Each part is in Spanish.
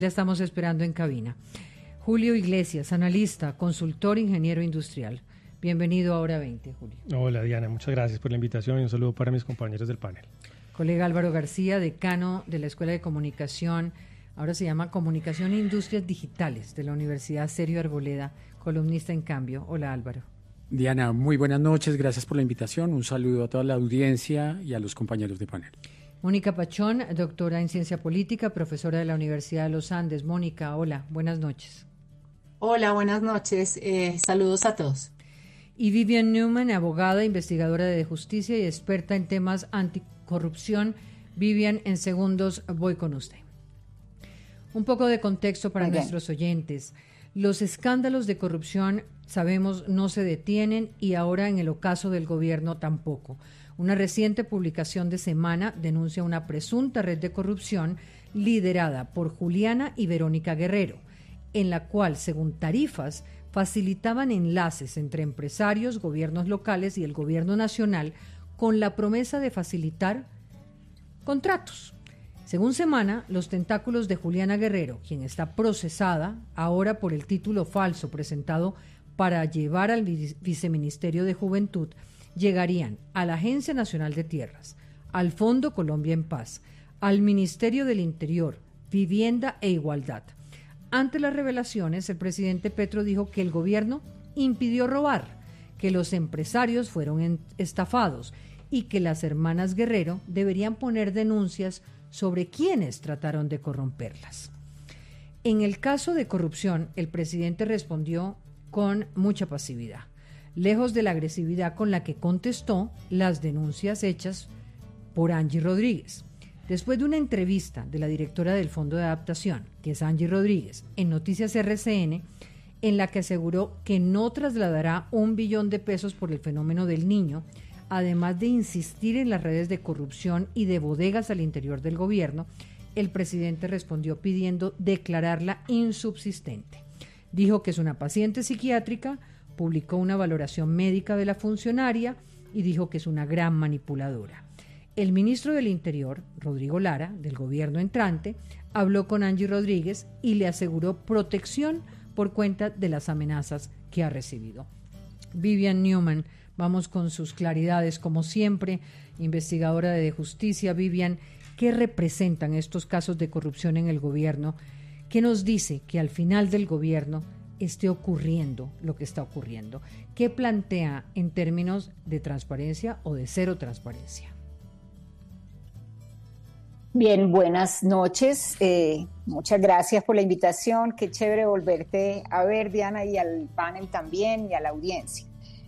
Ya estamos esperando en cabina. Julio Iglesias, analista, consultor, ingeniero industrial. Bienvenido a Hora 20, Julio. Hola Diana, muchas gracias por la invitación y un saludo para mis compañeros del panel. Colega Álvaro García, decano de la Escuela de Comunicación, ahora se llama Comunicación e Industrias Digitales de la Universidad Sergio Arboleda, columnista en Cambio. Hola Álvaro. Diana, muy buenas noches, gracias por la invitación, un saludo a toda la audiencia y a los compañeros de panel. Mónica Pachón, doctora en Ciencia Política, profesora de la Universidad de los Andes. Mónica, hola, buenas noches. Hola, buenas noches, saludos a todos. Y Vivian Newman, abogada, investigadora de justicia y experta en temas anticorrupción. Vivian, en segundos voy con usted. Un poco de contexto para nuestros oyentes. Los escándalos de corrupción, sabemos, no se detienen y ahora en el ocaso del gobierno tampoco. Una reciente publicación de Semana denuncia una presunta red de corrupción liderada por Juliana y Verónica Guerrero, en la cual, según tarifas, facilitaban enlaces entre empresarios, gobiernos locales y el gobierno nacional con la promesa de facilitar contratos. Según Semana, los tentáculos de Juliana Guerrero, quien está procesada ahora por el título falso presentado para llevar al Viceministerio de Juventud, llegarían a la Agencia Nacional de Tierras, al Fondo Colombia en Paz, al Ministerio del Interior, Vivienda e Igualdad. Ante las revelaciones, el presidente Petro dijo que el gobierno impidió robar, que los empresarios fueron estafados y que las hermanas Guerrero deberían poner denuncias sobre quienes trataron de corromperlas. En el caso de corrupción, el presidente respondió con mucha pasividad, lejos de la agresividad con la que contestó las denuncias hechas por Angie Rodríguez. Después de una entrevista de la directora del Fondo de Adaptación, que es Angie Rodríguez, en Noticias RCN, en la que aseguró que no trasladará $1 billón por el fenómeno del Niño, además de insistir en las redes de corrupción y de bodegas al interior del gobierno, el presidente respondió pidiendo declararla insubsistente. Dijo que es una paciente psiquiátrica, publicó una valoración médica de la funcionaria y dijo que es una gran manipuladora. El ministro del Interior, Rodrigo Lara, del gobierno entrante, habló con Angie Rodríguez y le aseguró protección por cuenta de las amenazas que ha recibido. Vivian Newman, vamos con sus claridades, como siempre, investigadora de justicia. Vivian, ¿qué representan estos casos de corrupción en el gobierno? ¿Qué nos dice que al final del gobierno esté ocurriendo lo que está ocurriendo? ¿Qué plantea en términos de transparencia o de cero transparencia? Bien, buenas noches. Muchas gracias por la invitación. Qué chévere volverte a ver, Diana, y al panel también y a la audiencia.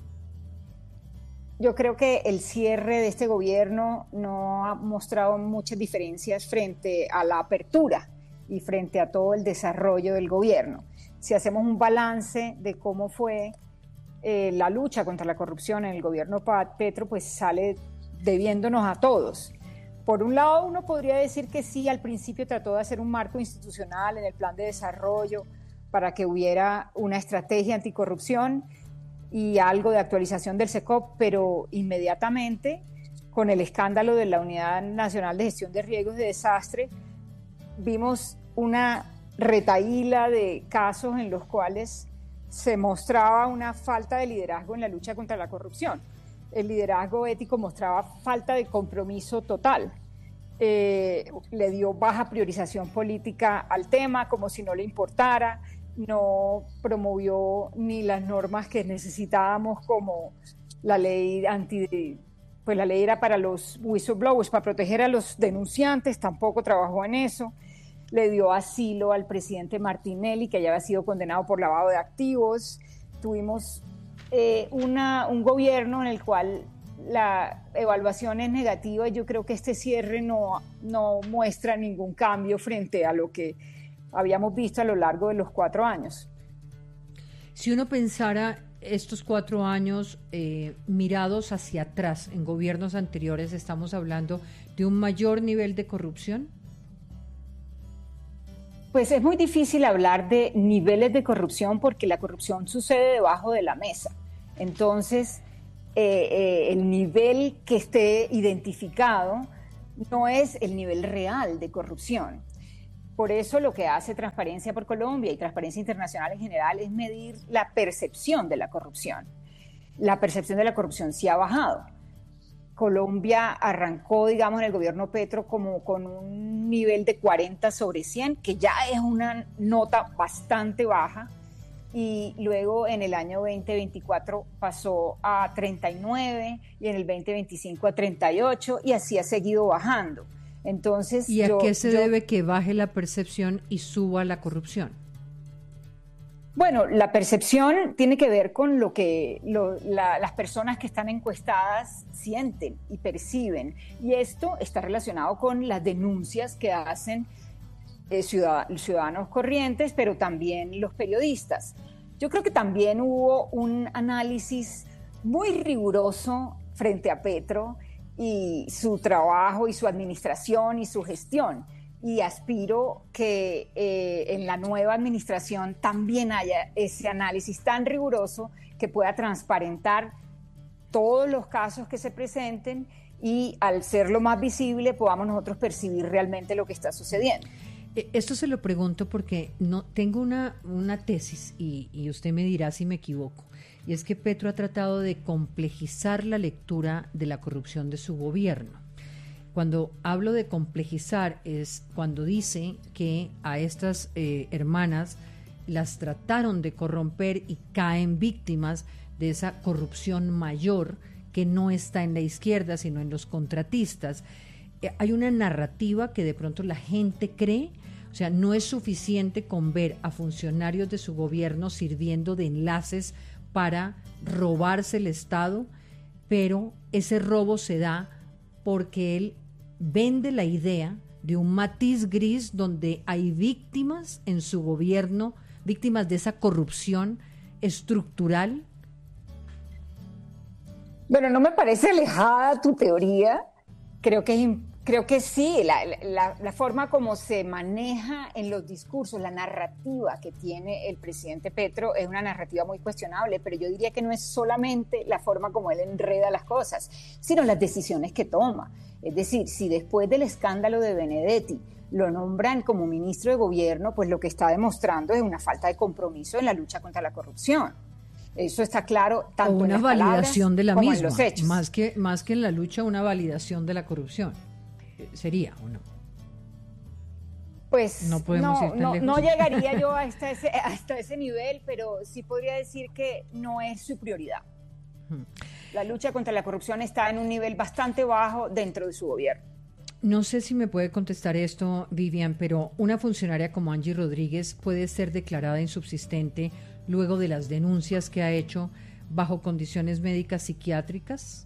Yo creo que el cierre de este gobierno no ha mostrado muchas diferencias frente a la apertura y frente a todo el desarrollo del gobierno. Si hacemos un balance de cómo fue la lucha contra la corrupción en el gobierno Petro, pues sale debiéndonos a todos. Por un lado, uno podría decir que sí, al principio trató de hacer un marco institucional en el plan de desarrollo para que hubiera una estrategia anticorrupción y algo de actualización del SECOP, pero inmediatamente, con el escándalo de la Unidad Nacional de Gestión de Riesgos de Desastre, vimos una retahíla de casos en los cuales se mostraba una falta de liderazgo en la lucha contra la corrupción. El liderazgo ético mostraba falta de compromiso total. Le dio baja priorización política al tema, como si no le importara. No promovió ni las normas que necesitábamos, como la ley la ley era para los whistleblowers, para proteger a los denunciantes, tampoco trabajó en eso. Le dio asilo al presidente Martinelli, que ya había sido condenado por lavado de activos. Tuvimos un gobierno en el cual la evaluación es negativa y yo creo que este cierre no muestra ningún cambio frente a lo que habíamos visto a lo largo de los 4 años. Si uno pensara estos 4 años mirados hacia atrás en gobiernos anteriores, ¿estamos hablando de un mayor nivel de corrupción? Pues es muy difícil hablar de niveles de corrupción porque la corrupción sucede debajo de la mesa. Entonces, el nivel que esté identificado no es el nivel real de corrupción. Por eso lo que hace Transparencia por Colombia y Transparencia Internacional en general es medir la percepción de la corrupción. La percepción de la corrupción sí ha bajado. Colombia arrancó, digamos, en el gobierno Petro como con un nivel de 40 sobre 100, que ya es una nota bastante baja, y luego en el año 2024 pasó a 39 y en el 2025 a 38 y así ha seguido bajando. Entonces, ¿y a qué se debe que baje la percepción y suba la corrupción? Bueno, la percepción tiene que ver con lo que las personas que están encuestadas sienten y perciben. Y esto está relacionado con las denuncias que hacen ciudadanos corrientes, pero también los periodistas. Yo creo que también hubo un análisis muy riguroso frente a Petro y su trabajo y su administración y su gestión. Y aspiro que en la nueva administración también haya ese análisis tan riguroso que pueda transparentar todos los casos que se presenten y al ser lo más visible podamos nosotros percibir realmente lo que está sucediendo. Esto se lo pregunto porque no tengo una tesis y usted me dirá si me equivoco. Y es que Petro ha tratado de complejizar la lectura de la corrupción de su gobierno. Cuando hablo de complejizar es cuando dice que a estas hermanas las trataron de corromper y caen víctimas de esa corrupción mayor que no está en la izquierda sino en los contratistas. Hay una narrativa que de pronto la gente cree, o sea, no es suficiente con ver a funcionarios de su gobierno sirviendo de enlaces para robarse el Estado, pero ese robo se da porque él vende la idea de un matiz gris donde hay víctimas en su gobierno, víctimas de esa corrupción estructural. Bueno, no me parece alejada tu teoría. Creo que sí, la forma como se maneja en los discursos, la narrativa que tiene el presidente Petro es una narrativa muy cuestionable, pero yo diría que no es solamente la forma como él enreda las cosas, sino las decisiones que toma. Es decir, si después del escándalo de Benedetti lo nombran como ministro de gobierno, pues lo que está demostrando es una falta de compromiso en la lucha contra la corrupción. Eso está claro tanto o una en las validación de la como misma, en los hechos. Más que en la lucha, una validación de la corrupción. ¿Sería o no? Pues no podemos ir tan lejos. No llegaría yo hasta ese nivel, pero sí podría decir que no es su prioridad. La lucha contra la corrupción está en un nivel bastante bajo dentro de su gobierno. No sé si me puede contestar esto, Vivian, pero una funcionaria como Angie Rodríguez puede ser declarada insubsistente luego de las denuncias que ha hecho bajo condiciones médicas psiquiátricas.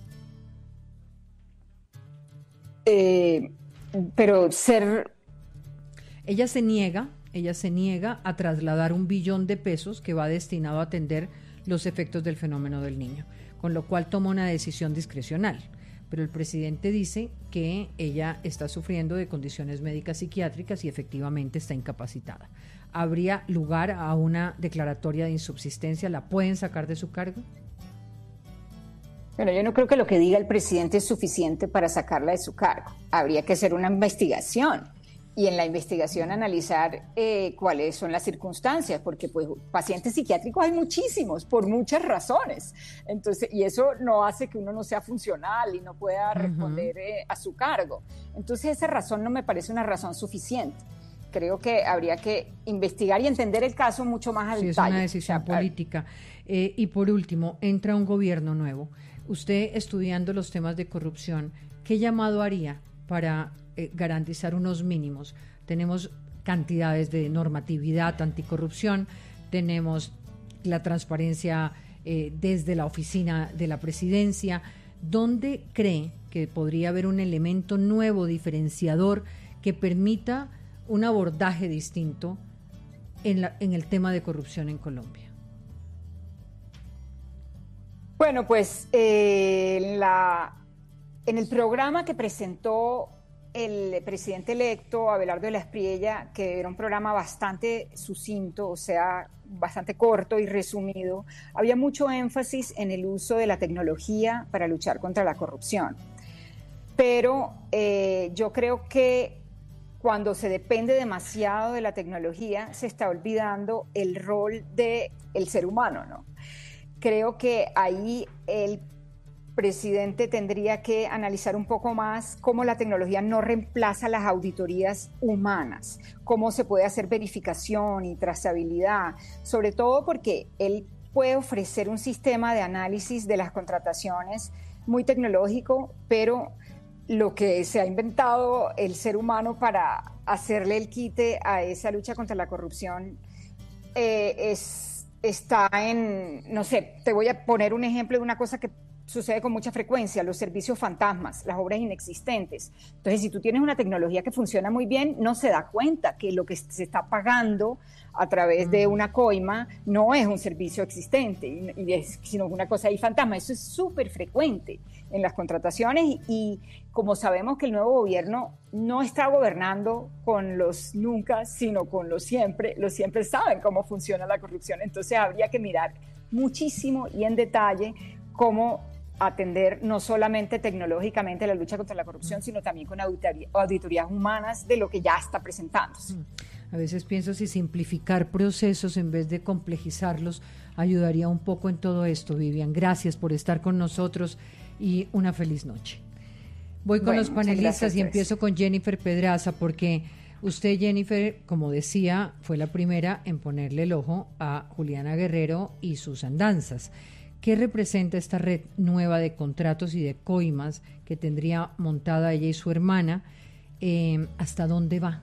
Pero ser... Ella se niega a trasladar $1 billón que va destinado a atender los efectos del fenómeno del niño, con lo cual toma una decisión discrecional. Pero el presidente dice que ella está sufriendo de condiciones médicas psiquiátricas y efectivamente está incapacitada. ¿Habría lugar a una declaratoria de insubsistencia? ¿La pueden sacar de su cargo? Bueno, yo no creo que lo que diga el presidente es suficiente para sacarla de su cargo. Habría que hacer una investigación y en la investigación analizar cuáles son las circunstancias, porque pues pacientes psiquiátricos hay muchísimos, por muchas razones. Entonces, y eso no hace que uno no sea funcional y no pueda responder a su cargo. Entonces, esa razón no me parece una razón suficiente. Creo que habría que investigar y entender el caso mucho más al detalle. Es una decisión política. Y por último, entra un gobierno nuevo. Usted, estudiando los temas de corrupción, ¿qué llamado haría para garantizar unos mínimos? Tenemos cantidades de normatividad anticorrupción, tenemos la transparencia desde la oficina de la presidencia. ¿Dónde cree que podría haber un elemento nuevo, diferenciador, que permita un abordaje distinto en el tema de corrupción en Colombia? Bueno, pues en el programa que presentó el presidente electo, Abelardo de la Espriella, que era un programa bastante sucinto, o sea, bastante corto y resumido, había mucho énfasis en el uso de la tecnología para luchar contra la corrupción. Pero yo creo que cuando se depende demasiado de la tecnología, se está olvidando el rol del ser humano, ¿no? Creo que ahí el presidente tendría que analizar un poco más cómo la tecnología no reemplaza las auditorías humanas, cómo se puede hacer verificación y trazabilidad, sobre todo porque él puede ofrecer un sistema de análisis de las contrataciones muy tecnológico, pero lo que se ha inventado el ser humano para hacerle el quite a esa lucha contra la corrupción está en, no sé, te voy a poner un ejemplo de una cosa que sucede con mucha frecuencia, los servicios fantasmas, las obras inexistentes. Entonces, si tú tienes una tecnología que funciona muy bien, no se da cuenta que lo que se está pagando a través de una coima no es un servicio existente, sino una cosa ahí fantasma. Eso es súper frecuente en las contrataciones y como sabemos que el nuevo gobierno no está gobernando con los nunca, sino con los siempre saben cómo funciona la corrupción. Entonces, habría que mirar muchísimo y en detalle cómo atender no solamente tecnológicamente la lucha contra la corrupción, sino también con auditorías humanas de lo que ya está presentándose. A veces pienso si simplificar procesos en vez de complejizarlos ayudaría un poco en todo esto, Vivian. Gracias por estar con nosotros y una feliz noche. Voy con los panelistas y empiezo con Jennifer Pedraza, porque usted, Jennifer, como decía, fue la primera en ponerle el ojo a Juliana Guerrero y sus andanzas. ¿Qué representa esta red nueva de contratos y de coimas que tendría montada ella y su hermana? ¿Hasta dónde va?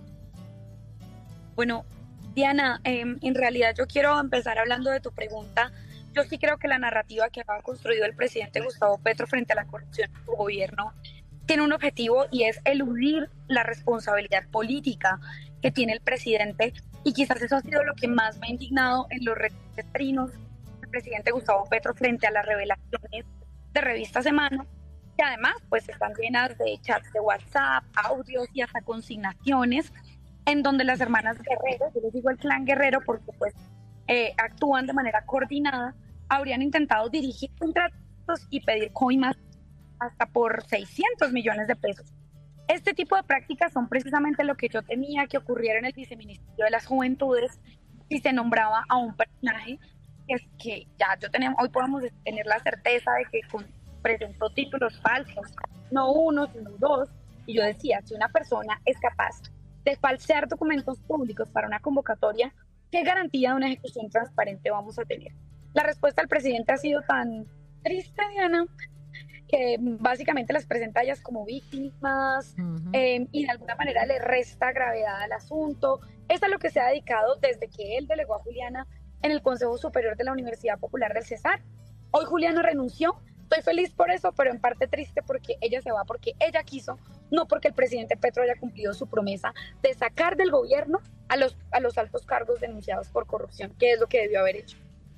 Bueno, Diana, en realidad yo quiero empezar hablando de tu pregunta. Yo sí creo que la narrativa que ha construido el presidente Gustavo Petro frente a la corrupción en su gobierno tiene un objetivo y es eludir la responsabilidad política que tiene el presidente, y quizás eso ha sido lo que más me ha indignado en los recientes trinos del presidente Gustavo Petro frente a las revelaciones de Revista Semana, que además pues están llenas de chats de WhatsApp, audios y hasta consignaciones en donde las hermanas Guerrero, yo les digo el clan Guerrero porque pues actúan de manera coordinada, habrían intentado dirigir contratos y pedir coimas hasta por 600 millones de pesos. Este tipo de prácticas son precisamente lo que yo temía que ocurriera en el Viceministerio de las Juventudes si se nombraba a un personaje que ya hoy podemos tener la certeza de que presentó títulos falsos, no uno, sino dos. Y yo decía, si una persona es capaz de falsear documentos públicos para una convocatoria, ¿qué garantía de una ejecución transparente vamos a tener? La respuesta del presidente ha sido tan triste, Diana, que básicamente las presenta ellas como víctimas y de alguna manera le resta gravedad al asunto. Esto es lo que se ha dedicado desde que él delegó a Juliana en el Consejo Superior de la Universidad Popular del Cesar. Hoy Juliana renunció, estoy feliz por eso, pero en parte triste porque ella se va porque ella quiso, no porque el presidente Petro haya cumplido su promesa de sacar del gobierno a los altos cargos denunciados por corrupción, que es lo que debió haber hecho.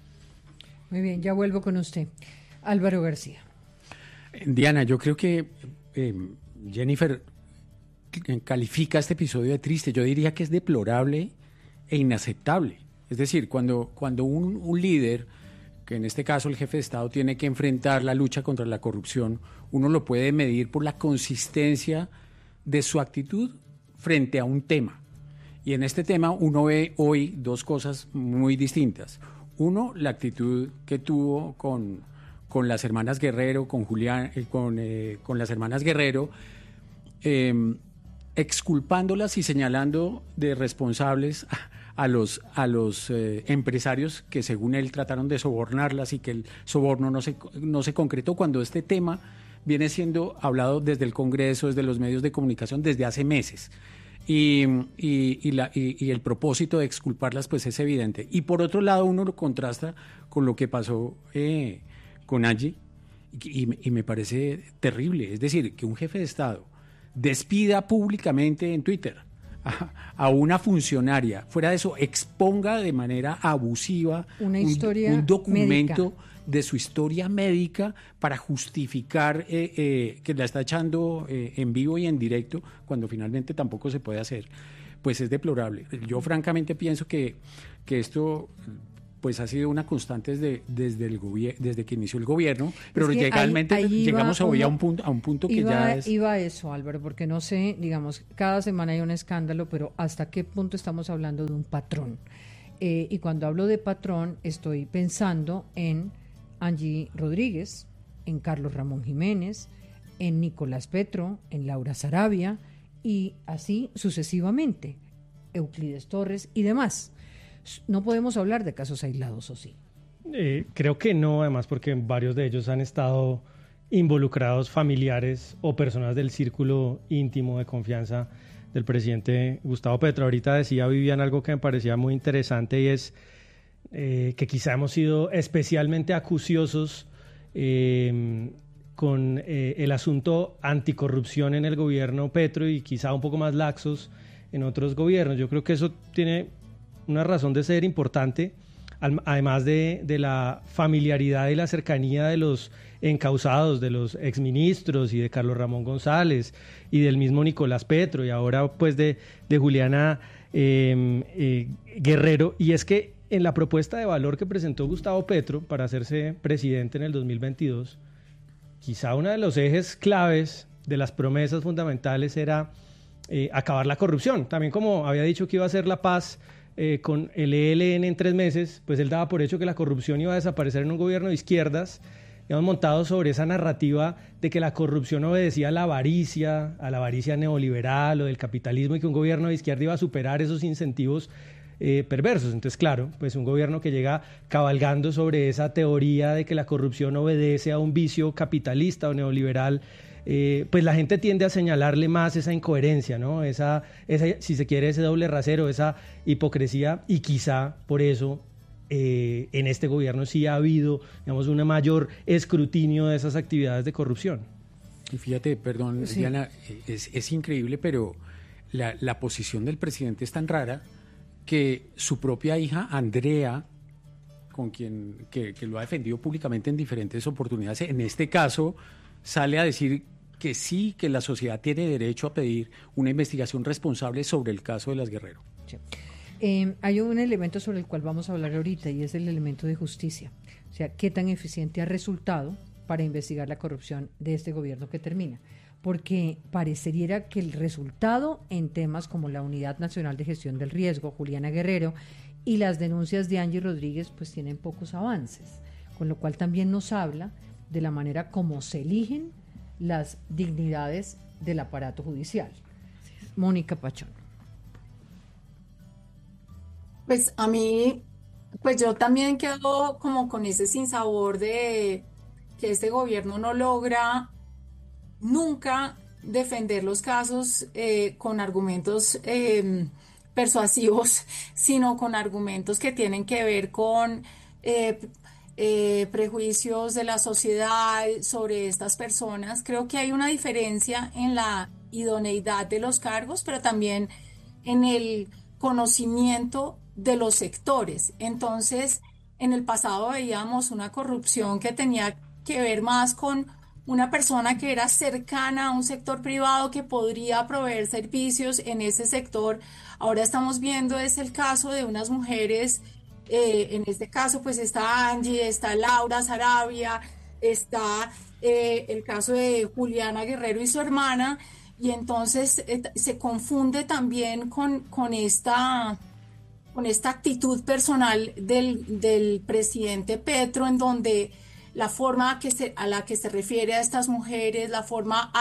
Muy bien, ya vuelvo con usted. Álvaro García. Diana, yo creo que Jennifer califica este episodio de triste. Yo diría que es deplorable e inaceptable. Es decir, cuando un líder, que en este caso el jefe de Estado, tiene que enfrentar la lucha contra la corrupción, uno lo puede medir por la consistencia de su actitud frente a un tema. Y en este tema uno ve hoy dos cosas muy distintas. Uno, la actitud que tuvo con las hermanas Guerrero, con Julián, con las hermanas Guerrero, exculpándolas y señalando de responsables a los empresarios que según él trataron de sobornarlas y que el soborno no se concretó, cuando este tema viene siendo hablado desde el Congreso, desde los medios de comunicación desde hace meses. Y el propósito de exculparlas pues es evidente. Y por otro lado uno lo contrasta con lo que pasó con Angie y me parece terrible. Es decir, que un jefe de Estado despida públicamente en Twitter a una funcionaria, fuera de eso exponga de manera abusiva un documento médica de su historia médica para justificar que la está echando en vivo y en directo, cuando finalmente tampoco se puede hacer, pues es deplorable. Yo francamente pienso que esto pues ha sido una constante desde que inició el gobierno, pero ahí llegamos hoy a un punto que ya es... Iba a eso, Álvaro, porque no sé, digamos, cada semana hay un escándalo, pero ¿hasta qué punto estamos hablando de un patrón? Y cuando hablo de patrón, estoy pensando en Angie Rodríguez, en Carlos Ramón Jiménez, en Nicolás Petro, en Laura Sarabia, y así sucesivamente, Euclides Torres y demás. No podemos hablar de casos aislados, ¿o sí? Creo que no, además porque varios de ellos han estado involucrados familiares o personas del círculo íntimo de confianza del presidente Gustavo Petro. Ahorita decía Vivian algo que me parecía muy interesante y es que quizá hemos sido especialmente acuciosos con el asunto anticorrupción en el gobierno Petro y quizá un poco más laxos en otros gobiernos. Yo creo que eso tiene una razón de ser importante, además de la familiaridad y la cercanía de los encausados, de los exministros y de Carlos Ramón González y del mismo Nicolás Petro y ahora pues de Juliana Guerrero. Y es que en la propuesta de valor que presentó Gustavo Petro para hacerse presidente en el 2022, quizá uno de los ejes claves de las promesas fundamentales era acabar la corrupción. También como había dicho que iba a hacer la paz con el ELN en 3 meses, pues él daba por hecho que la corrupción iba a desaparecer en un gobierno de izquierdas. Hemos montado sobre esa narrativa de que la corrupción obedecía a la avaricia neoliberal o del capitalismo y que un gobierno de izquierda iba a superar esos incentivos perversos. Entonces, claro, pues un gobierno que llega cabalgando sobre esa teoría de que la corrupción obedece a un vicio capitalista o neoliberal, pues la gente tiende a señalarle más esa incoherencia, ¿no? Esa, si se quiere, ese doble rasero, esa hipocresía, y quizá por eso en este gobierno sí ha habido, digamos, un mayor escrutinio de esas actividades de corrupción. Y fíjate, perdón, sí. Diana, es increíble, pero la posición del presidente es tan rara que su propia hija, Andrea, con quien que lo ha defendido públicamente en diferentes oportunidades, en este caso sale a decir que sí, que la sociedad tiene derecho a pedir una investigación responsable sobre el caso de las Guerrero. Sí. Hay un elemento sobre el cual vamos a hablar ahorita y es el elemento de justicia. O sea, qué tan eficiente ha resultado para investigar la corrupción de este gobierno que termina. Porque parecería que el resultado en temas como la Unidad Nacional de Gestión del Riesgo, Juliana Guerrero, y las denuncias de Angie Rodríguez, pues tienen pocos avances. Con lo cual también nos habla de la manera como se eligen las dignidades del aparato judicial. Mónica Pachón. Pues a mí, pues yo también quedo como con ese sinsabor de que este gobierno no logra nunca defender los casos con argumentos persuasivos, sino con argumentos que tienen que ver con prejuicios de la sociedad sobre estas personas. Creo que hay una diferencia en la idoneidad de los cargos, pero también en el conocimiento de los sectores. Entonces, en el pasado veíamos una corrupción que tenía que ver más con una persona que era cercana a un sector privado que podría proveer servicios en ese sector. Ahora estamos viendo es el caso de unas mujeres, en este caso pues está Angie, está Laura Sarabia, está el caso de Juliana Guerrero y su hermana, y entonces se confunde también con esta actitud personal del presidente Petro, en donde la forma a la que se refiere a estas mujeres, la forma,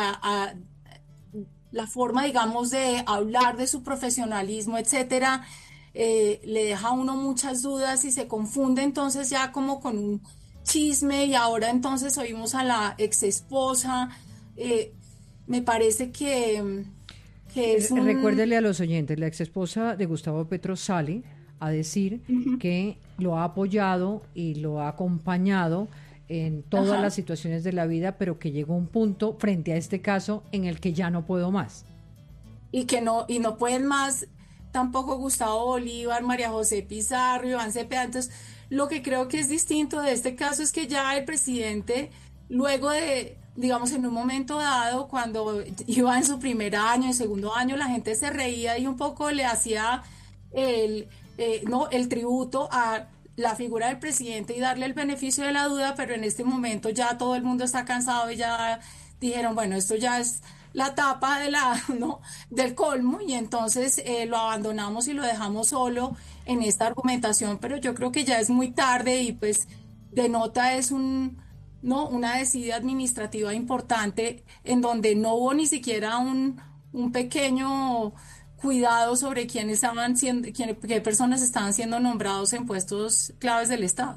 digamos, de hablar de su profesionalismo, etcétera, le deja a uno muchas dudas y se confunde entonces ya como con un chisme, y ahora entonces oímos a la exesposa. Me parece que es un... Recuérdele a los oyentes, la exesposa de Gustavo Petro sale a decir que lo ha apoyado y lo ha acompañado en todas las situaciones de la vida, pero que llegó un punto frente a este caso en el que ya no puedo más. Y no pueden más tampoco Gustavo Bolívar, María José Pizarro, Iván Cepeda. Entonces, lo que creo que es distinto de este caso es que ya el presidente, luego de, digamos, en un momento dado, cuando iba en su primer año, en segundo año, la gente se reía y un poco le hacía el tributo a la figura del presidente y darle el beneficio de la duda, pero en este momento ya todo el mundo está cansado y ya dijeron, bueno, esto ya es la tapa ¿no? del colmo, y entonces lo abandonamos y lo dejamos solo en esta argumentación, pero yo creo que ya es muy tarde y pues denota es una desidia administrativa importante en donde no hubo ni siquiera un pequeño cuidado sobre quiénes estaban siendo, qué personas estaban siendo nombrados en puestos claves del Estado.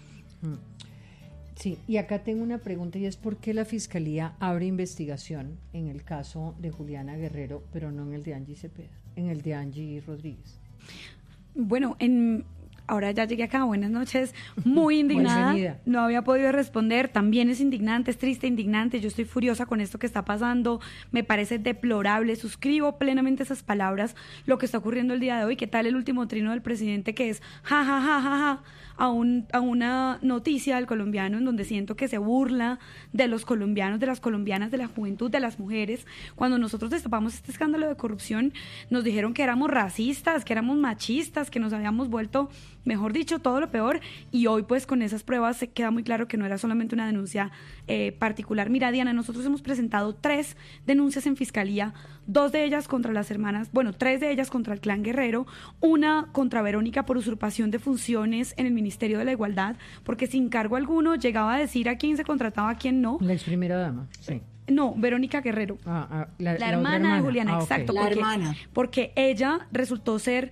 Sí, y acá tengo una pregunta, y es ¿por qué la Fiscalía abre investigación en el caso de Juliana Guerrero, pero no en el de Angie Cepeda, en el de Angie Rodríguez? Bueno, ahora ya llegué acá, buenas noches, muy indignada, no había podido responder, también es indignante, es triste, indignante, yo estoy furiosa con esto que está pasando, me parece deplorable, suscribo plenamente esas palabras, lo que está ocurriendo el día de hoy. ¿Qué tal el último trino del presidente, que es ja, ja, ja, ja, ja, a una noticia del colombiano, en donde siento que se burla de los colombianos, de las colombianas, de la juventud, de las mujeres? Cuando nosotros destapamos este escándalo de corrupción, nos dijeron que éramos racistas, que éramos machistas, que nos habíamos vuelto, mejor dicho, todo lo peor, y hoy pues con esas pruebas se queda muy claro que no era solamente una denuncia particular. Mira, Diana, nosotros hemos presentado 3 denuncias en fiscalía, 2 de ellas contra las hermanas, 3 de ellas contra el clan Guerrero, una contra Verónica por usurpación de funciones en el Ministerio de la Igualdad, porque sin cargo alguno llegaba a decir a quién se contrataba, a quién no. La ex primera dama, sí. No, Verónica Guerrero. La hermana de Juliana, exacto. La hermana. Porque ella resultó ser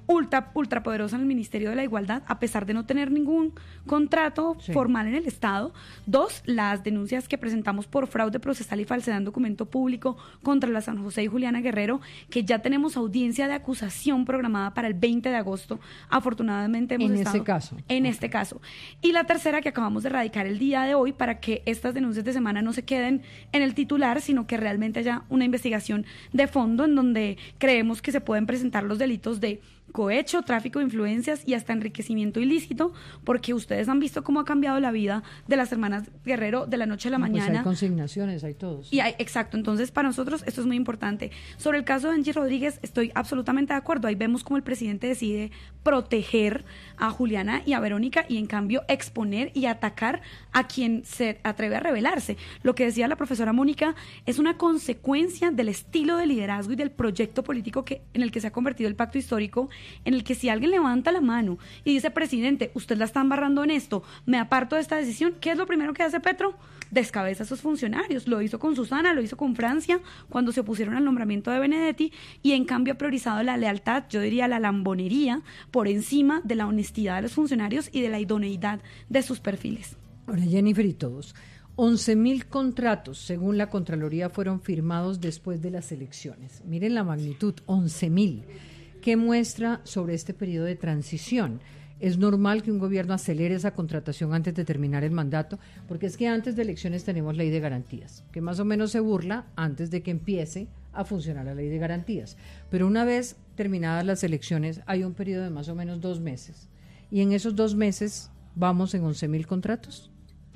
ultra poderosa en el Ministerio de la Igualdad, a pesar de no tener ningún contrato formal en el Estado. 2, las denuncias que presentamos por fraude procesal y falsedad en documento público contra la San José y Juliana Guerrero, que ya tenemos audiencia de acusación programada para el 20 de agosto. Afortunadamente hemos estado en este caso. Y la tercera, que acabamos de radicar el día de hoy, para que estas denuncias de semana no se queden en el titular, sino que realmente haya una investigación de fondo, en donde creemos que se pueden presentar los delitos de cohecho, tráfico de influencias y hasta enriquecimiento ilícito, porque ustedes han visto cómo ha cambiado la vida de las hermanas Guerrero de la noche a la mañana. Pues hay consignaciones, hay todos. Y exacto, entonces para nosotros esto es muy importante. Sobre el caso de Angie Rodríguez, estoy absolutamente de acuerdo. Ahí vemos cómo el presidente decide proteger a Juliana y a Verónica, y en cambio exponer y atacar a quien se atreve a rebelarse. Lo que decía la profesora Mónica es una consecuencia del estilo de liderazgo y del proyecto político en el que se ha convertido el pacto histórico, en el que si alguien levanta la mano y dice: presidente, usted la está embarrando en esto, me aparto de esta decisión, ¿qué es lo primero que hace Petro? Descabeza a sus funcionarios. Lo hizo con Susana, lo hizo con Francia, cuando se opusieron al nombramiento de Benedetti, y en cambio ha priorizado la lealtad, yo diría la lambonería, por encima de la honestidad de los funcionarios y de la idoneidad de sus perfiles. Ahora, Jennifer, y todos, 11.000 contratos, según la Contraloría, fueron firmados después de las elecciones. Miren la magnitud, 11.000. ¿Qué muestra sobre este periodo de transición? ¿Es normal que un gobierno acelere esa contratación antes de terminar el mandato? Porque es que antes de elecciones tenemos ley de garantías, que más o menos se burla antes de que empiece a funcionar la ley de garantías. Pero una vez terminadas las elecciones hay un periodo de más o menos 2 meses. Y en esos 2 meses vamos en 11.000 contratos.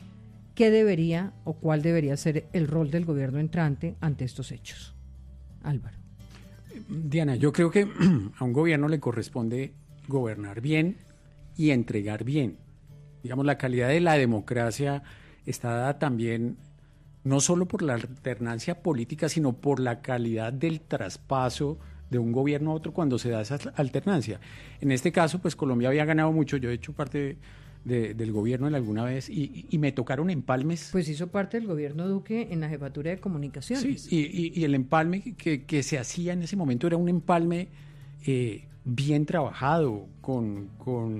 ¿Qué debería o cuál debería ser el rol del gobierno entrante ante estos hechos? Álvaro. Diana, yo creo que a un gobierno le corresponde gobernar bien y entregar bien. Digamos, la calidad de la democracia está dada también no solo por la alternancia política, sino por la calidad del traspaso de un gobierno a otro cuando se da esa alternancia. En este caso, pues Colombia había ganado mucho. Yo he hecho parte del gobierno en alguna vez y me tocaron empalmes. Pues hizo parte del gobierno Duque en la jefatura de comunicaciones. Sí, y el empalme que se hacía en ese momento era un empalme bien trabajado, con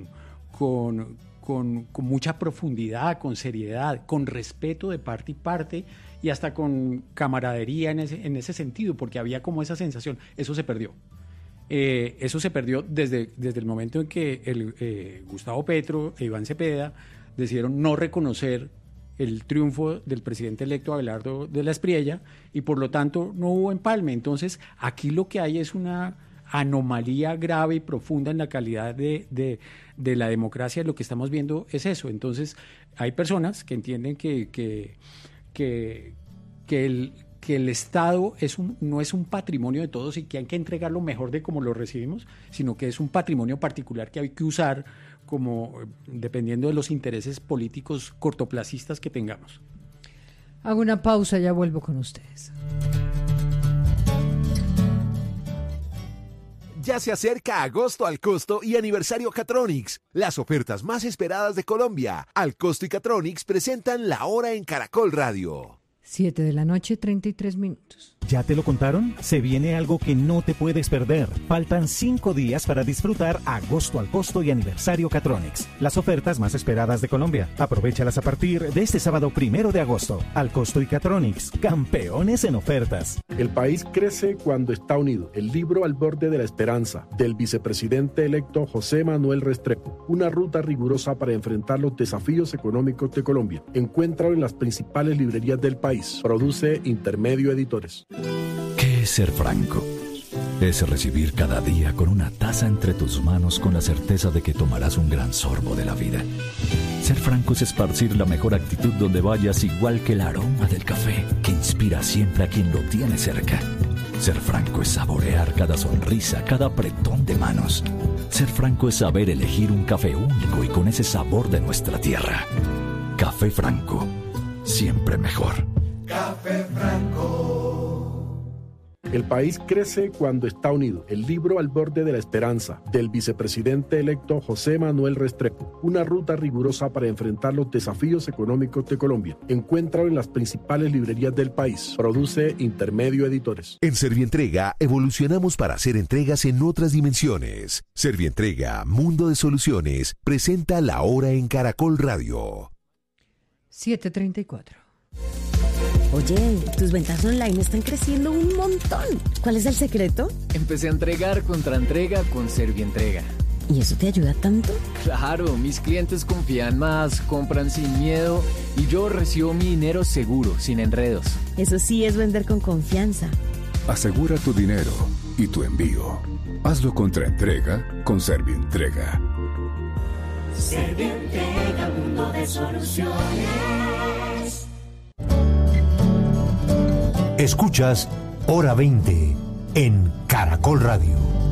mucha profundidad, con seriedad, con respeto de parte y parte, y hasta con camaradería en ese sentido, porque había como esa sensación. Eso se perdió. Eso se perdió desde el momento en que Gustavo Petro e Iván Cepeda decidieron no reconocer el triunfo del presidente electo Abelardo de la Espriella, y por lo tanto no hubo empalme. Entonces aquí lo que hay es una anomalía grave y profunda en la calidad de la democracia. Lo que estamos viendo es eso. Entonces hay personas que entienden que que el Estado no es un patrimonio de todos y que hay que entregar lo mejor de cómo lo recibimos, sino que es un patrimonio particular que hay que usar como dependiendo de los intereses políticos cortoplacistas que tengamos. Hago una pausa, ya vuelvo con ustedes. Ya se acerca agosto al costo y aniversario Catronics, las ofertas más esperadas de Colombia. Al costo y Catronics presentan La Hora en Caracol Radio. 7:33 p.m. ¿Ya te lo contaron? Se viene algo que no te puedes perder. Faltan 5 días para disfrutar agosto al costo y aniversario Catronics, las ofertas más esperadas de Colombia. Aprovéchalas a partir de este sábado 1 de agosto. Al costo y Catronics, campeones en ofertas. El país crece cuando está unido. El libro Al borde de la esperanza, del vicepresidente electo José Manuel Restrepo. Una ruta rigurosa para enfrentar los desafíos económicos de Colombia. Encuéntralo en las principales librerías del país. Produce Intermedio Editores. ¿Qué es ser franco? Es recibir cada día con una taza entre tus manos con la certeza de que tomarás un gran sorbo de la vida. Ser franco es esparcir la mejor actitud donde vayas, igual que el aroma del café que inspira siempre a quien lo tiene cerca. Ser franco es saborear cada sonrisa, cada apretón de manos. Ser franco es saber elegir un café único y con ese sabor de nuestra tierra. Café Franco, siempre mejor. Café Franco. El país crece cuando está unido. El libro Al borde de la esperanza, del vicepresidente electo José Manuel Restrepo. Una ruta rigurosa para enfrentar los desafíos económicos de Colombia. Encuéntralo en las principales librerías del país. Produce Intermedio Editores. En Servientrega evolucionamos para hacer entregas en otras dimensiones. Servientrega, Mundo de Soluciones, presenta La Hora en Caracol Radio. 7:34. Oye, tus ventas online están creciendo un montón. ¿Cuál es el secreto? Empecé a entregar contra entrega con Servientrega. ¿Y eso te ayuda tanto? Claro, mis clientes confían más, compran sin miedo y yo recibo mi dinero seguro, sin enredos. Eso sí es vender con confianza. Asegura tu dinero y tu envío. Hazlo contra entrega con Servientrega. Servientrega, mundo de soluciones. Escuchas Hora 20 en Caracol Radio.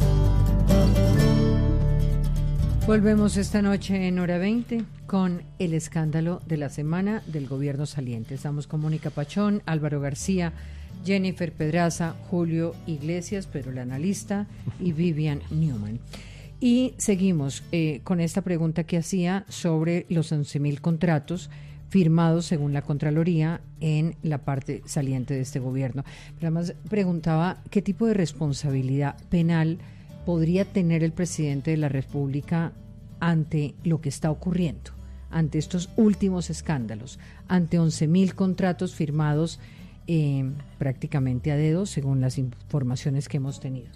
Volvemos esta noche en Hora 20 con el escándalo de la semana del gobierno saliente. Estamos con Mónica Pachón, Álvaro García, Jennifer Pedraza, Julio Iglesias, Pedro el analista y Vivian Newman. Y seguimos con esta pregunta que hacía sobre los 11.000 contratos firmados según la Contraloría en la parte saliente de este gobierno. Pero además preguntaba qué tipo de responsabilidad penal podría tener el presidente de la República ante lo que está ocurriendo, ante estos últimos escándalos, ante 11.000 contratos firmados prácticamente a dedo, según las informaciones que hemos tenido.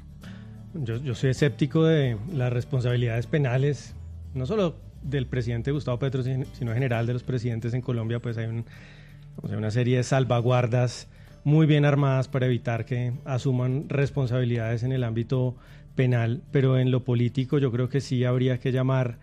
Yo soy escéptico de las responsabilidades penales, no solo del presidente Gustavo Petro, sino en general de los presidentes en Colombia. Pues hay una serie de salvaguardas muy bien armadas para evitar que asuman responsabilidades en el ámbito penal, pero en lo político yo creo que sí habría que llamar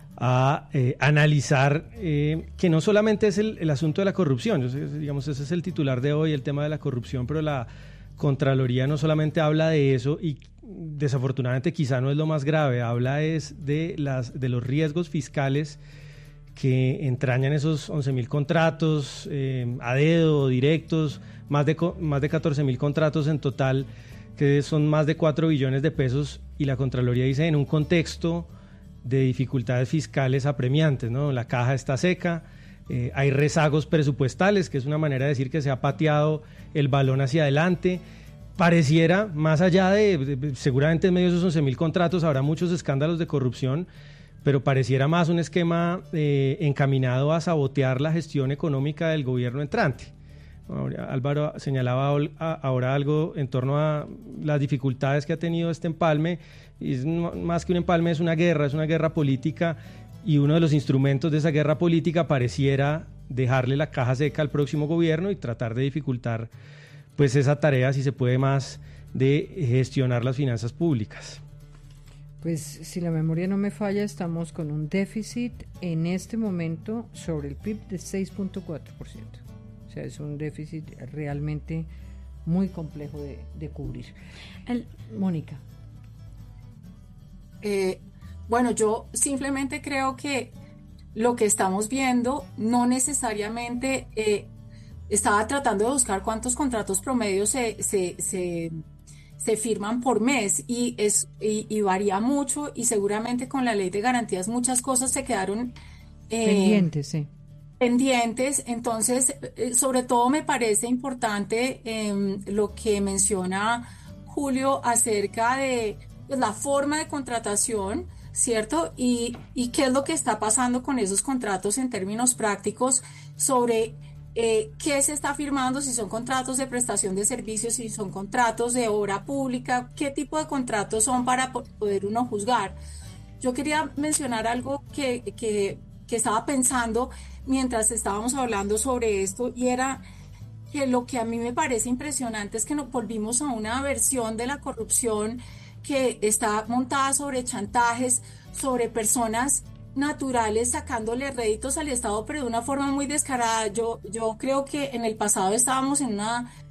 a analizar que no solamente es el asunto de la corrupción, digamos, ese es el titular de hoy, el tema de la corrupción, pero la Contraloría no solamente habla de eso y desafortunadamente quizá no es lo más grave, habla es de los riesgos fiscales que entrañan esos 11.000 contratos a dedo, directos, más de 14.000 contratos en total, que son más de 4 billones de pesos, y la Contraloría dice en un contexto de dificultades fiscales apremiantes, ¿no? La caja está seca, hay rezagos presupuestales, que es una manera de decir que se ha pateado el balón hacia adelante. Pareciera, más allá de seguramente en medio de esos 11.000 contratos habrá muchos escándalos de corrupción, pero pareciera más un esquema encaminado a sabotear la gestión económica del gobierno entrante. Álvaro señalaba ahora algo en torno a las dificultades que ha tenido este empalme, y es más que un empalme, es una guerra política, y uno de los instrumentos de esa guerra política pareciera dejarle la caja seca al próximo gobierno y tratar de dificultar pues esa tarea, si se puede, más de gestionar las finanzas públicas. Pues si la memoria no me falla, estamos con un déficit en este momento sobre el PIB de 6.4%. O sea, es un déficit realmente muy complejo de cubrir. Mónica. Bueno, yo simplemente creo que lo que estamos viendo no necesariamente estaba tratando de buscar cuántos contratos promedios se firman por mes y varía mucho, y seguramente con la ley de garantías muchas cosas se quedaron pendientes, sí. Pendientes. Entonces, sobre todo me parece importante lo que menciona Julio acerca de la forma de contratación, ¿cierto? Y qué es lo que está pasando con esos contratos en términos prácticos, sobre qué se está firmando, si son contratos de prestación de servicios, si son contratos de obra pública, qué tipo de contratos son para poder uno juzgar. Yo quería mencionar algo que estaba pensando mientras estábamos hablando sobre esto, y era que lo que a mí me parece impresionante es que nos volvimos a una versión de la corrupción que está montada sobre chantajes, sobre personas naturales sacándole réditos al Estado, pero de una forma muy descarada. Yo creo que en el pasado estábamos en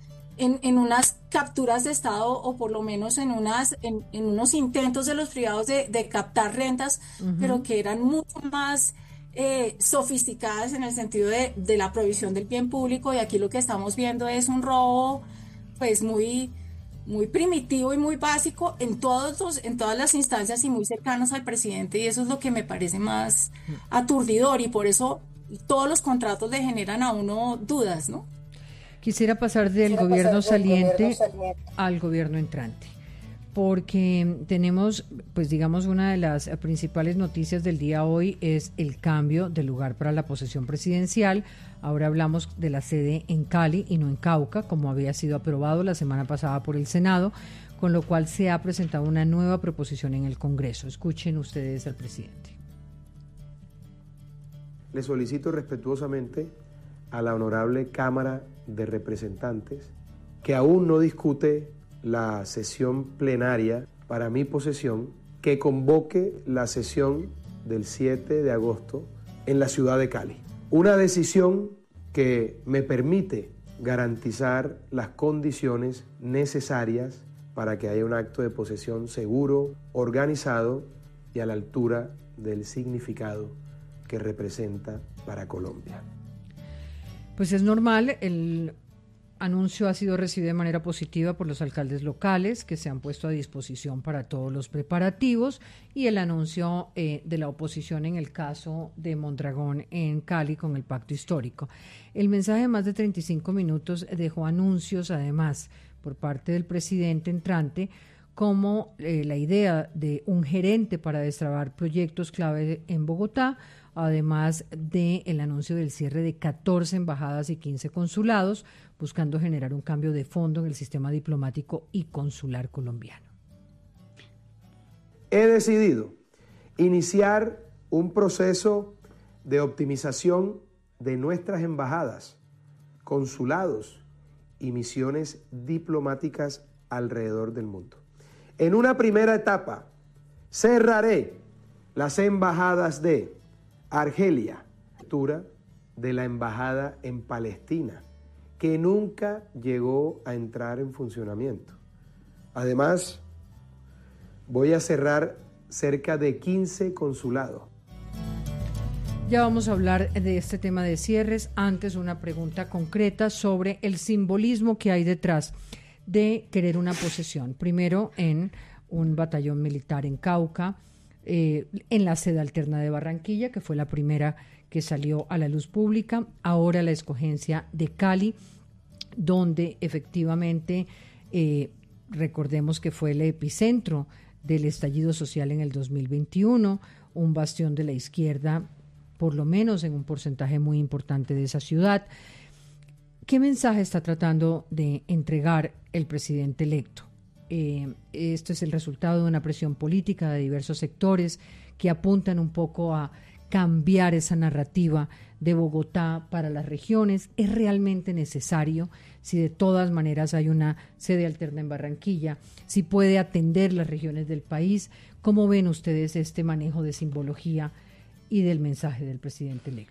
unas capturas de Estado, o por lo menos en unos intentos de los privados de captar rentas, pero que eran mucho más sofisticadas en el sentido de la provisión del bien público, y aquí lo que estamos viendo es un robo pues muy primitivo y muy básico en todas las instancias y muy cercanas al presidente, y eso es lo que me parece más aturdidor, y por eso todos los contratos le generan a uno dudas, ¿no? Quisiera pasar del gobierno saliente al gobierno entrante, porque tenemos, pues digamos, una de las principales noticias del día hoy es el cambio de lugar para la posesión presidencial. Ahora hablamos de la sede en Cali y no en Cauca, como había sido aprobado la semana pasada por el Senado, con lo cual se ha presentado una nueva proposición en el Congreso. Escuchen ustedes al presidente. Le solicito respetuosamente a la honorable Cámara de Representantes, que aún no discute la sesión plenaria para mi posesión, que convoque la sesión del 7 de agosto en la ciudad de Cali. Una decisión que me permite garantizar las condiciones necesarias para que haya un acto de posesión seguro, organizado y a la altura del significado que representa para Colombia. Pues es normal, el anuncio ha sido recibido de manera positiva por los alcaldes locales, que se han puesto a disposición para todos los preparativos, y el anuncio de la oposición en el caso de Mondragón en Cali con el pacto histórico. El mensaje de más de 35 minutos dejó anuncios, además, por parte del presidente entrante, como la idea de un gerente para destrabar proyectos clave en Bogotá, además del anuncio del cierre de 14 embajadas y 15 consulados, buscando generar un cambio de fondo en el sistema diplomático y consular colombiano. He decidido iniciar un proceso de optimización de nuestras embajadas, consulados y misiones diplomáticas alrededor del mundo. En una primera etapa, cerraré las embajadas de Argelia, de la embajada en Palestina, que nunca llegó a entrar en funcionamiento. Además, voy a cerrar cerca de 15 consulados. Ya vamos a hablar de este tema de cierres. Antes, una pregunta concreta sobre el simbolismo que hay detrás de querer una posesión. Primero, en un batallón militar en Cauca, en la sede alterna de Barranquilla, que fue la primera que salió a la luz pública. Ahora la escogencia de Cali, donde efectivamente recordemos que fue el epicentro del estallido social en el 2021, un bastión de la izquierda, por lo menos en un porcentaje muy importante de esa ciudad. ¿Qué mensaje está tratando de entregar el presidente electo? Esto es el resultado de una presión política de diversos sectores que apuntan un poco a cambiar esa narrativa de Bogotá para las regiones. ¿Es realmente necesario? Si de todas maneras hay una sede alterna en Barranquilla, si puede atender las regiones del país. ¿Cómo ven ustedes este manejo de simbología y del mensaje del presidente electo?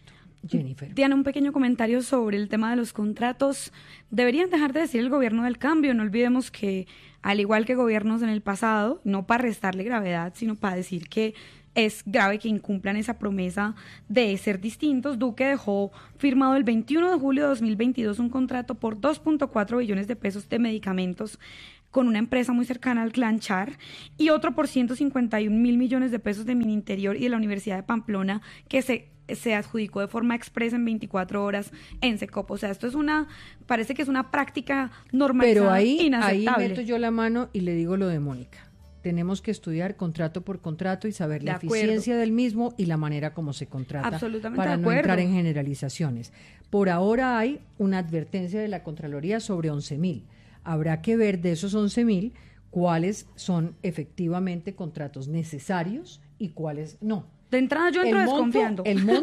Jennifer. Diana, un pequeño comentario sobre el tema de los contratos. Deberían dejar de decir el gobierno del cambio. No olvidemos que, al igual que gobiernos en el pasado, no para restarle gravedad, sino para decir que es grave que incumplan esa promesa de ser distintos. Duque dejó firmado el 21 de julio de 2022 un contrato por 2.4 billones de pesos de medicamentos con una empresa muy cercana al clan Char, y otro por 151 mil millones de pesos de Mininterior y de la Universidad de Pamplona, que se adjudicó de forma expresa en 24 horas en Secopo. O sea, esto parece que es una práctica normalizada. Pero inaceptable. ahí meto yo la mano y le digo lo de Mónica. Tenemos que estudiar contrato por contrato y saber la eficiencia del mismo y la manera como se contrata para no entrar en generalizaciones. Por ahora hay una advertencia de la Contraloría sobre 11.000. Habrá que ver de esos 11.000 cuáles son efectivamente contratos necesarios y cuáles no. De entrada yo entro desconfiando.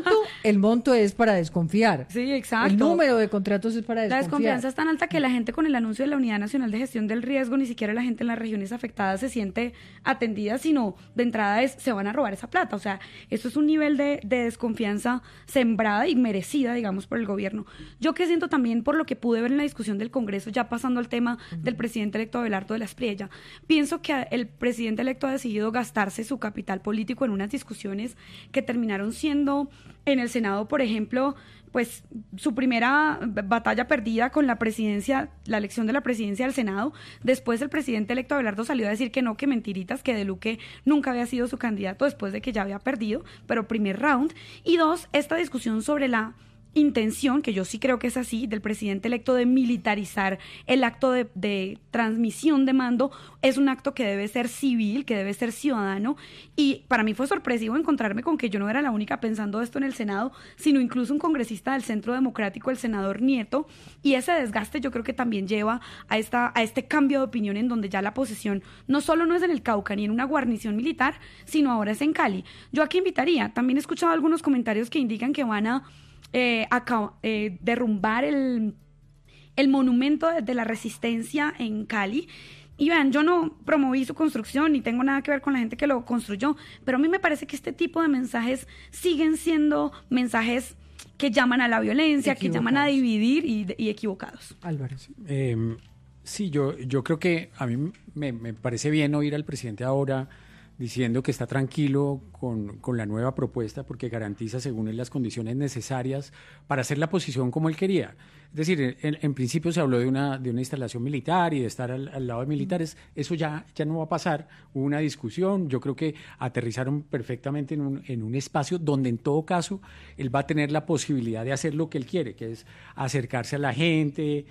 El monto es para desconfiar. Sí, exacto. El número de contratos es para desconfiar. La desconfianza es tan alta que la gente, con el anuncio de la Unidad Nacional de Gestión del Riesgo, ni siquiera la gente en las regiones afectadas se siente atendida, sino de entrada se van a robar esa plata. O sea, esto es un nivel de desconfianza sembrada y merecida, digamos, por el gobierno. Yo que siento también, por lo que pude ver en la discusión del Congreso, ya pasando al tema del presidente electo Abelardo de la Espriella, pienso que el presidente electo ha decidido gastarse su capital político en unas discusiones que terminaron siendo en el Senado, por ejemplo, pues su primera batalla perdida con la presidencia, la elección de la presidencia del Senado. Después el presidente electo Abelardo salió a decir que no, que mentiritas, que De Luque nunca había sido su candidato después de que ya había perdido, pero primer round. Y dos, esta discusión sobre la intención, que yo sí creo que es así, del presidente electo de militarizar el acto de transmisión de mando. Es un acto que debe ser civil, que debe ser ciudadano, y para mí fue sorpresivo encontrarme con que yo no era la única pensando esto en el Senado, sino incluso un congresista del Centro Democrático, el senador Nieto, y ese desgaste yo creo que también lleva a este cambio de opinión, en donde ya la posición no solo no es en el Cauca ni en una guarnición militar, sino ahora es en Cali. Yo aquí invitaría, también he escuchado algunos comentarios que indican que van a derrumbar el monumento de la resistencia en Cali. Y vean, yo no promoví su construcción ni tengo nada que ver con la gente que lo construyó, pero a mí me parece que este tipo de mensajes siguen siendo mensajes que llaman a la violencia, que llaman a dividir y equivocados. Álvaro. Sí, yo creo que a mí me parece bien oír al presidente ahora diciendo que está tranquilo con la nueva propuesta porque garantiza, según él, las condiciones necesarias para hacer la posición como él quería. Es decir, en principio se habló de una instalación militar y de estar al lado de militares. Eso ya no va a pasar. Hubo una discusión. Yo creo que aterrizaron perfectamente en un espacio donde, en todo caso, él va a tener la posibilidad de hacer lo que él quiere, que es acercarse a la gente,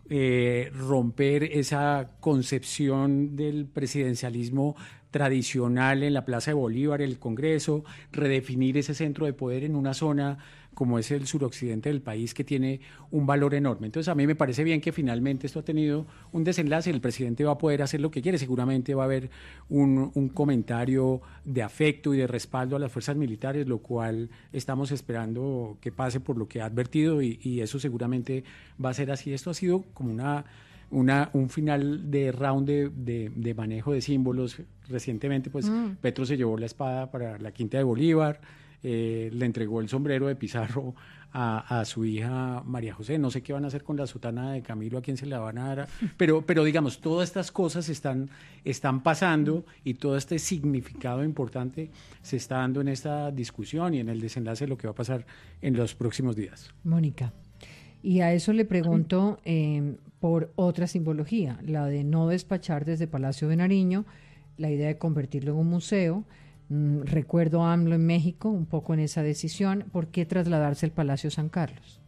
romper esa concepción del presidencialismo tradicional en la Plaza de Bolívar, el Congreso, redefinir ese centro de poder en una zona como es el suroccidente del país, que tiene un valor enorme. Entonces, a mí me parece bien que finalmente esto ha tenido un desenlace. El presidente va a poder hacer lo que quiere. Seguramente va a haber un comentario de afecto y de respaldo a las fuerzas militares, lo cual estamos esperando que pase por lo que ha advertido, y eso seguramente va a ser así. Esto ha sido como un final de round de manejo de símbolos. Recientemente, pues, Petro se llevó la espada para la Quinta de Bolívar, le entregó el sombrero de Pizarro a su hija María José. No sé qué van a hacer con la sotana de Camilo, a quién se la van a dar, pero digamos, todas estas cosas están pasando, y todo este significado importante se está dando en esta discusión y en el desenlace de lo que va a pasar en los próximos días. Mónica, y a eso le pregunto por otra simbología, la de no despachar desde Palacio de Nariño, la idea de convertirlo en un museo. Recuerdo a AMLO en México, un poco en esa decisión. ¿Por qué trasladarse al Palacio San Carlos?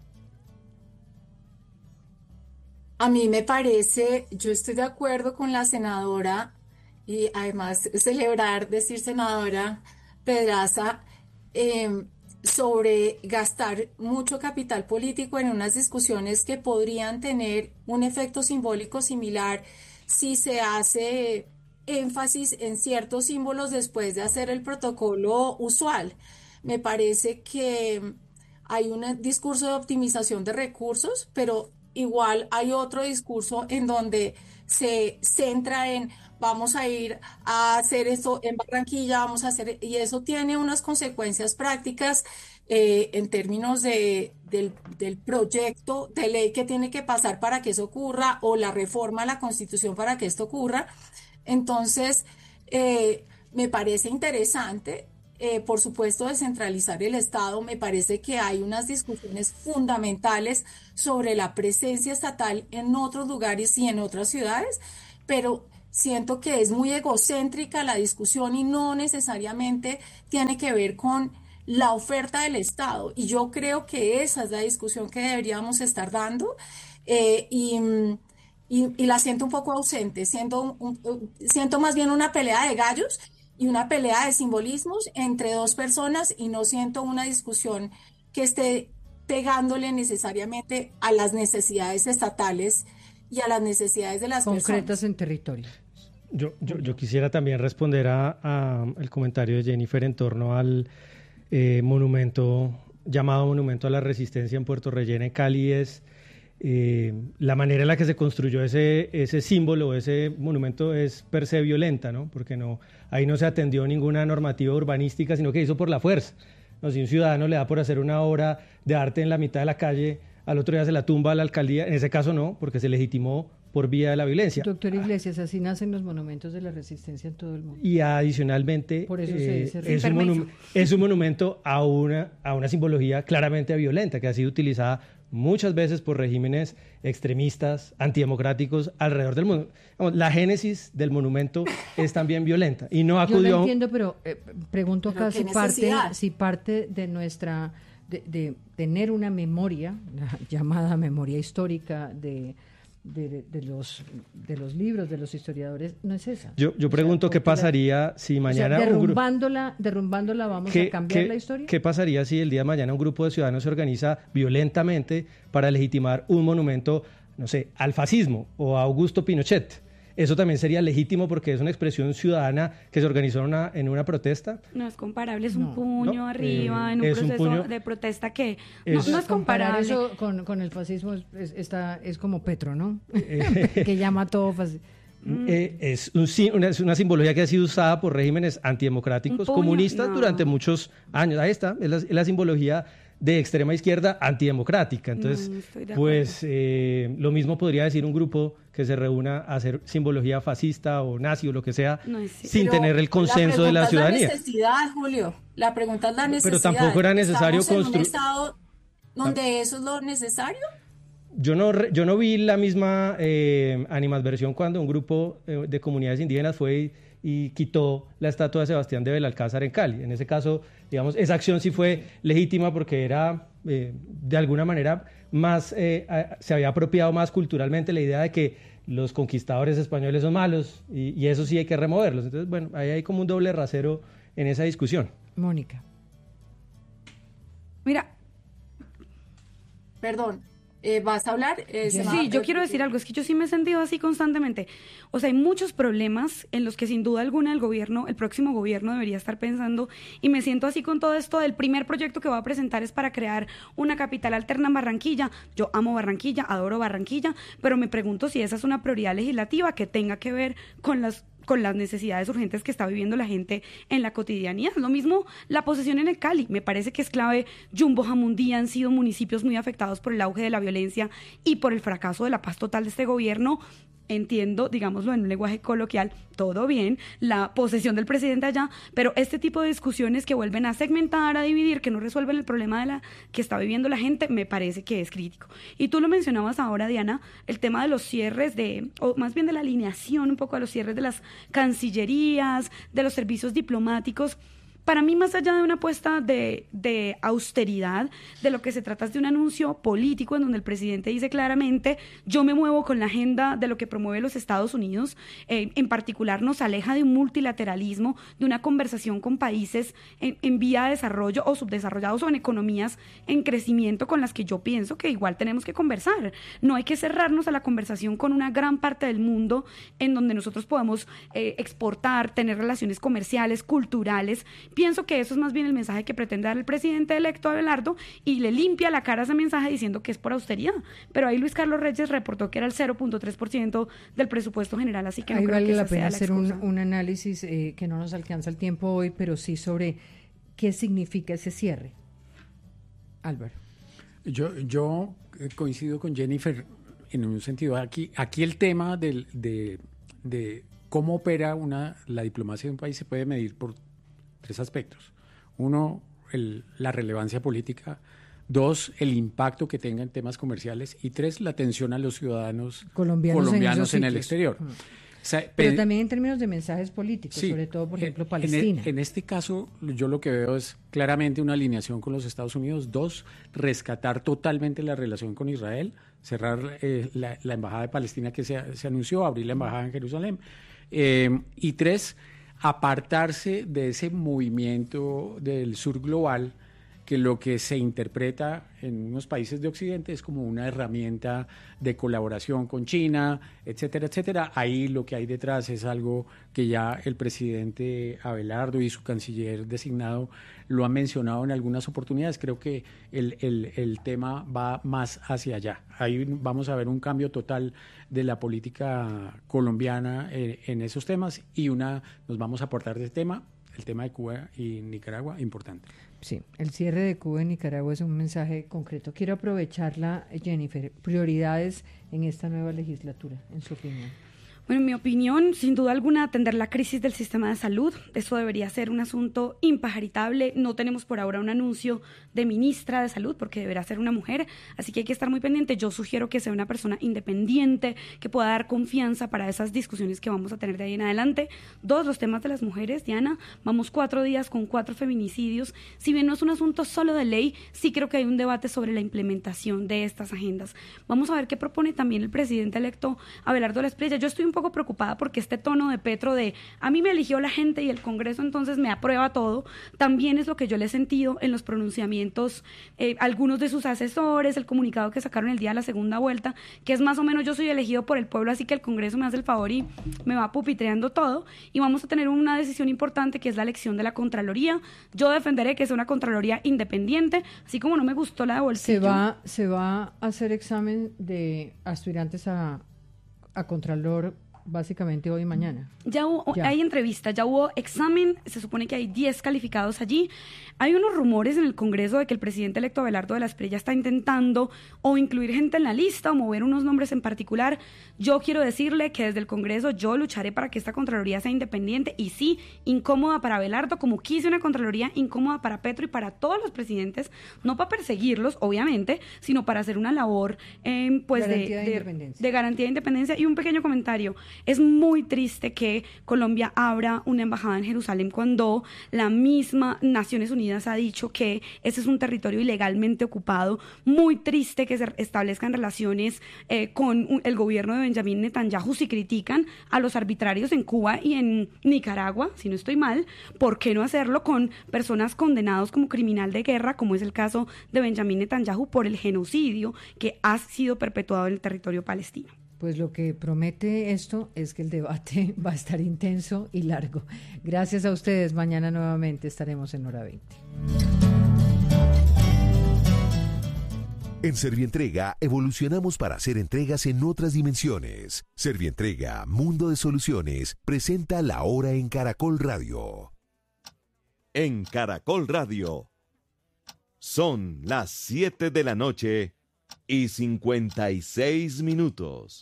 A mí me parece, yo estoy de acuerdo con la senadora, y además decir senadora Pedraza, sobre gastar mucho capital político en unas discusiones que podrían tener un efecto simbólico similar si se hace énfasis en ciertos símbolos después de hacer el protocolo usual. Me parece que hay un discurso de optimización de recursos, pero igual hay otro discurso en donde se centra en vamos a ir a hacer esto en Barranquilla, y eso tiene unas consecuencias prácticas en términos del proyecto de ley que tiene que pasar para que eso ocurra, o la reforma a la Constitución para que esto ocurra. Entonces, me parece interesante, por supuesto, descentralizar el Estado. Me parece que hay unas discusiones fundamentales sobre la presencia estatal en otros lugares y en otras ciudades, pero siento que es muy egocéntrica la discusión y no necesariamente tiene que ver con la oferta del Estado. Y yo creo que esa es la discusión que deberíamos estar dando, y la siento un poco ausente. Siento más bien una pelea de gallos y una pelea de simbolismos entre dos personas, y no siento una discusión que esté pegándole necesariamente a las necesidades estatales y a las necesidades de las concretas personas. En territorio. Yo quisiera también responder a el comentario de Jennifer en torno al llamado Monumento a la Resistencia en Puerto Rellena, en Cali. Es la manera en la que se construyó ese símbolo, ese monumento, es per se violenta, ¿no? Porque ahí no se atendió ninguna normativa urbanística, sino que hizo por la fuerza. No, si un ciudadano le da por hacer una obra de arte en la mitad de la calle, al otro día se la tumba a la alcaldía. En ese caso no, porque se legitimó por vía de la violencia. Doctor Iglesias, así nacen los monumentos de la resistencia en todo el mundo. Y adicionalmente, por eso es un monumento a una simbología claramente violenta, que ha sido utilizada muchas veces por regímenes extremistas, antidemocráticos alrededor del mundo. La génesis del monumento es también violenta y no acudió. Yo lo entiendo, pero pregunto acá si parte de nuestra de tener una memoria, la llamada memoria histórica de los libros, de los historiadores, no es esa. Yo pregunto qué pasaría si mañana... derrumbándola vamos a cambiar la historia. ¿Qué pasaría si el día de mañana un grupo de ciudadanos se organiza violentamente para legitimar un monumento, no sé, al fascismo o a Augusto Pinochet? ¿Eso también sería legítimo porque es una expresión ciudadana que se organizó en una protesta? No es comparable, es un puño arriba en un proceso de protesta que no es comparable. Eso con el fascismo es como Petro, ¿no? Que llama todo fascismo. Es una simbología que ha sido usada por regímenes antidemocráticos, comunistas durante muchos años. Ahí está, es la simbología de extrema izquierda antidemocrática. Entonces, lo mismo podría decir un grupo que se reúna a hacer simbología fascista o nazi o lo que sea, sin tener el consenso de la ciudadanía. La pregunta es la necesidad, Julio. La pregunta es la necesidad. Pero tampoco era necesario construir. ¿Estamos en un estado donde eso es lo necesario? Yo no vi la misma animadversión cuando un grupo de comunidades indígenas fue y quitó la estatua de Sebastián de Belalcázar en Cali. En ese caso, digamos, esa acción sí fue legítima porque era, de alguna manera, se había apropiado más culturalmente la idea de que los conquistadores españoles son malos y eso sí hay que removerlos. Entonces, bueno, ahí hay como un doble rasero en esa discusión. Mónica. Mira. Perdón. ¿Vas a hablar? Sí, yo quiero decir algo, es que yo sí me he sentido así constantemente. O sea, hay muchos problemas en los que sin duda alguna el próximo gobierno debería estar pensando, y me siento así con todo esto del primer proyecto que va a presentar es para crear una capital alterna en Barranquilla. Yo amo Barranquilla, adoro Barranquilla, pero me pregunto si esa es una prioridad legislativa que tenga que ver con las necesidades urgentes que está viviendo la gente en la cotidianidad. Lo mismo la posesión en el Cali, me parece que es clave. Jumbo, Jamundí han sido municipios muy afectados por el auge de la violencia y por el fracaso de la paz total de este gobierno. Entiendo, digámoslo en un lenguaje coloquial, todo bien, la posesión del presidente allá, pero este tipo de discusiones que vuelven a segmentar, a dividir, que no resuelven el problema que está viviendo la gente, me parece que es crítico. Y tú lo mencionabas ahora, Diana, el tema de los cierres o más bien de la alineación un poco de los cierres de las cancillerías, de los servicios diplomáticos. Para mí, más allá de una apuesta de austeridad, de lo que se trata es de un anuncio político en donde el presidente dice claramente: yo me muevo con la agenda de lo que promueve los Estados Unidos, en particular nos aleja de un multilateralismo, de una conversación con países en vía de desarrollo o subdesarrollados o en economías en crecimiento con las que yo pienso que igual tenemos que conversar. No hay que cerrarnos a la conversación con una gran parte del mundo en donde nosotros podemos exportar, tener relaciones comerciales, culturales, Pienso que eso es más bien el mensaje que pretende dar el presidente electo Abelardo y le limpia la cara a ese mensaje diciendo que es por austeridad. Pero ahí Luis Carlos Reyes reportó que era el 0.3% del presupuesto general, así que no ahí creo vale que la esa pena sea hacer excusa. un análisis que no nos alcanza el tiempo hoy, pero sí sobre qué significa ese cierre. Álvaro. Yo coincido con Jennifer en un sentido. Aquí el tema de cómo opera la diplomacia de un país se puede medir por 3 aspectos. 1, la relevancia política. 2, el impacto que tenga en temas comerciales. Y 3, la atención a los ciudadanos colombianos en el exterior. O sea, pero también en términos de mensajes políticos, sí, sobre todo, por ejemplo, Palestina. En este caso, yo lo que veo es claramente una alineación con los Estados Unidos. 2, rescatar totalmente la relación con Israel, cerrar la embajada de Palestina que se anunció, abrir la embajada en Jerusalén. Y 3, apartarse de ese movimiento del sur global, que lo que se interpreta en unos países de Occidente es como una herramienta de colaboración con China, etcétera, etcétera. Ahí lo que hay detrás es algo que ya el presidente Abelardo y su canciller designado lo han mencionado en algunas oportunidades. Creo que el tema va más hacia allá. Ahí vamos a ver un cambio total de la política colombiana en esos temas y nos vamos a aportar de tema. El tema de Cuba y Nicaragua, importante. Sí, el cierre de Cuba y Nicaragua es un mensaje concreto. Quiero aprovecharla, Jennifer. Prioridades en esta nueva legislatura, en su opinión. Bueno, en mi opinión, sin duda alguna, atender la crisis del sistema de salud. Eso debería ser un asunto impajaritable. No tenemos por ahora un anuncio de ministra de salud porque deberá ser una mujer, así que hay que estar muy pendiente. Yo sugiero que sea una persona independiente, que pueda dar confianza para esas discusiones que vamos a tener de ahí en adelante. 2, los temas de las mujeres, Diana. Vamos 4 días con 4 feminicidios. Si bien no es un asunto solo de ley, sí creo que hay un debate sobre la implementación de estas agendas. Vamos a ver qué propone también el presidente electo Abelardo Espriella. Yo estoy un poco preocupada porque este tono de Petro de a mí me eligió la gente y el Congreso entonces me aprueba todo, también es lo que yo le he sentido en los pronunciamientos, algunos de sus asesores, el comunicado que sacaron el día de la segunda vuelta, que es más o menos yo soy elegido por el pueblo, así que el Congreso me hace el favor y me va pupitreando todo, y vamos a tener una decisión importante que es la elección de la Contraloría. Yo defenderé que sea una Contraloría independiente, así como no me gustó la de bolsillo. Se va a hacer examen de aspirantes a Contralor básicamente hoy y mañana. Ya hay entrevista, ya hubo examen, se supone que hay 10 calificados allí. Hay unos rumores en el Congreso de que el presidente electo Abelardo Espriella está intentando o incluir gente en la lista o mover unos nombres en particular. Yo quiero decirle que desde el Congreso yo lucharé para que esta Contraloría sea independiente y sí, incómoda para Abelardo, como quise una Contraloría incómoda para Petro y para todos los presidentes, no para perseguirlos, obviamente, sino para hacer una labor pues de garantía de independencia. Y un pequeño comentario. Es muy triste que Colombia abra una embajada en Jerusalén cuando la misma Naciones Unidas ha dicho que ese es un territorio ilegalmente ocupado. Muy triste que se establezcan relaciones con el gobierno de Benjamín Netanyahu si critican a los arbitrarios en Cuba y en Nicaragua, si no estoy mal. ¿Por qué no hacerlo con personas condenados como criminal de guerra, como es el caso de Benjamín Netanyahu por el genocidio que ha sido perpetuado en el territorio palestino? Pues lo que promete esto es que el debate va a estar intenso y largo. Gracias a ustedes. Mañana nuevamente estaremos en Hora 20. En Servientrega evolucionamos para hacer entregas en otras dimensiones. Servientrega, Mundo de Soluciones, presenta La Hora en Caracol Radio. En Caracol Radio. Son las 7 de la noche y 56 minutos.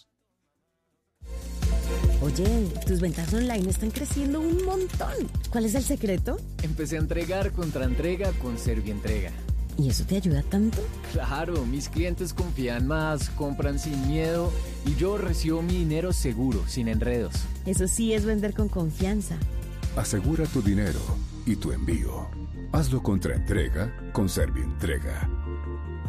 Oye, tus ventas online están creciendo un montón. ¿Cuál es el secreto? Empecé a entregar contra entrega con Servientrega. ¿Y eso te ayuda tanto? Claro, mis clientes confían más, compran sin miedo y yo recibo mi dinero seguro, sin enredos. Eso sí es vender con confianza. Asegura tu dinero y tu envío. Hazlo contra entrega con Servientrega.